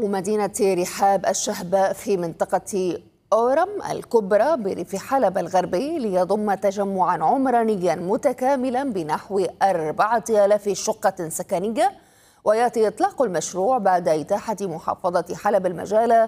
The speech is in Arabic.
مدينة رحاب الشهباء في منطقة أورم الكبرى بريف حلب الغربي ليضم تجمعا عمرانيا متكاملا بنحو 4000 شقة سكنية. ويأتي إطلاق المشروع بعد إتاحة محافظة حلب المجال